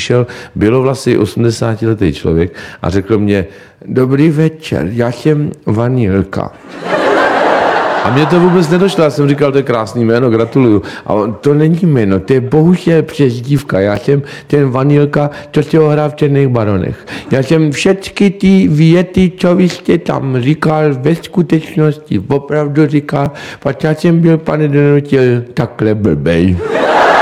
přišel bělovlasý 80letý člověk a řekl mě, dobrý večer, já jsem Vanilka. A mě to vůbec nedošlo, já jsem říkal, to je krásný jméno, gratuluju. A on, to není jméno, to je bohužel přezdívka. Já jsem ten Vanilka, co se ho hrál v Černých baronech. Já jsem všechny ty věty, co vy jste tam říkal, ve skutečnosti opravdu říkal, pak já jsem byl, pane Donutil, takhle blbej.